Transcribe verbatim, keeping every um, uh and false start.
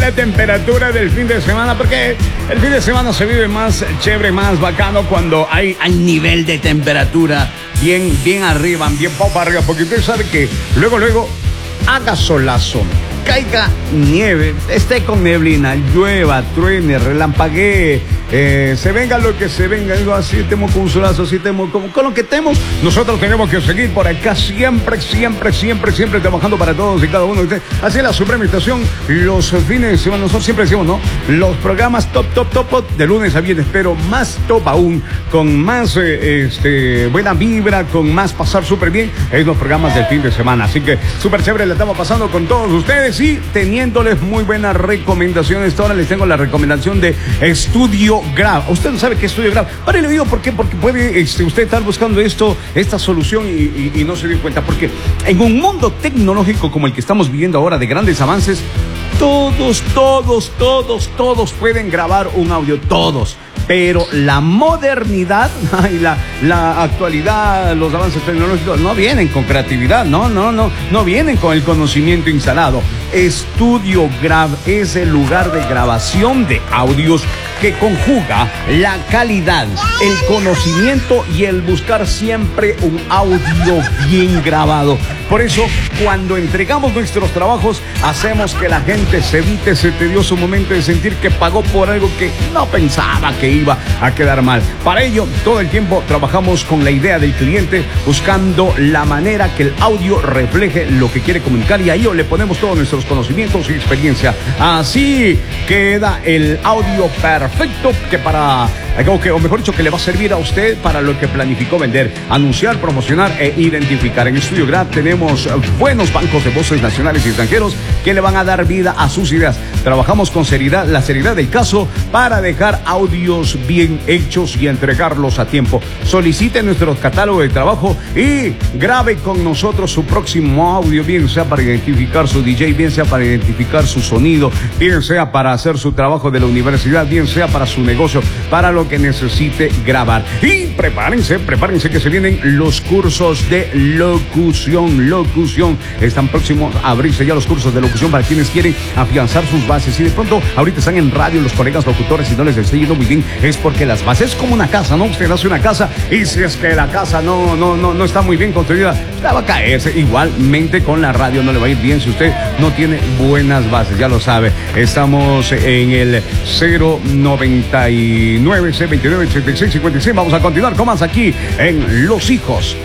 la temperatura del fin de semana, porque el fin de semana se vive más chévere, más bacano cuando hay, hay nivel de temperatura bien, bien arriba, bien para arriba, porque usted sabe que luego, luego haga solazo, caiga nieve, esté con neblina, llueva, truene, relampaguee, eh, se venga lo que se venga, digo así, temo con un solazo, así temo con, con lo que temos, nosotros tenemos que seguir por acá siempre, siempre, siempre, siempre trabajando para todos y cada uno de ustedes. Así es la Suprema Estación, los fines de semana, nosotros siempre decimos, ¿no? Los programas top, top, top, top, de lunes a viernes, pero más top aún, con más eh, este, buena vibra, con más pasar súper bien, es los programas del fin de semana. Así que súper chévere, la estamos pasando con todos ustedes y teniéndoles muy buenas recomendaciones. Ahora les tengo la recomendación de Estudio Grab. Usted no sabe qué es Estudio Grab. Ahora le digo por qué, porque puede este, usted estar buscando esto, esta solución y, y, y no se dio cuenta, porque en un mundo tecnológico como el que estamos viviendo ahora, de grandes avances, todos, todos, todos, todos pueden grabar un audio, todos. Pero la modernidad y la, la actualidad, los avances tecnológicos no vienen con creatividad, no, no, no, no vienen con el conocimiento instalado. Estudio Grab es el lugar de grabación de audios que conjuga la calidad, el conocimiento y el buscar siempre un audio bien grabado. Por eso, cuando entregamos nuestros trabajos, hacemos que la gente se evite ese tedioso momento de sentir que pagó por algo que no pensaba que iba a quedar mal. Para ello, todo el tiempo trabajamos con la idea del cliente, buscando la manera que el audio refleje lo que quiere comunicar, y a ello le ponemos todos nuestros conocimientos y experiencia. Así queda el audio perfecto que para, o, que, o mejor dicho, que le va a servir a usted para lo que planificó vender, anunciar, promocionar e identificar. En Estudio Grab tenemos buenos bancos de voces nacionales y extranjeros que le van a dar vida a sus ideas. Trabajamos con seriedad, la seriedad del caso, para dejar audios bien hechos y entregarlos a tiempo. Solicite nuestro catálogo de trabajo y grabe con nosotros su próximo audio, bien sea para identificar su D J, bien sea para identificar su sonido, bien sea para hacer su trabajo de la universidad, bien sea para su negocio, para lo que necesite grabar. Y prepárense, prepárense que se vienen los cursos de locución, locución. Están próximos a abrirse ya los cursos de locución para quienes quieren afianzar sus bases. Y de pronto, ahorita están en radio los colegas locutores y no les está yendo muy bien, es porque las bases es como una casa, ¿no? Usted hace una casa y si es que la casa no, no, no, no está muy bien construida, la va a caerse. Igualmente con la radio no le va a ir bien si usted no tiene buenas bases, ya lo sabe. Estamos en el cero noventa y nueve, C veintinueve, ochenta y seis, cincuenta y seis. Vamos a continuar con más aquí en Los Hijos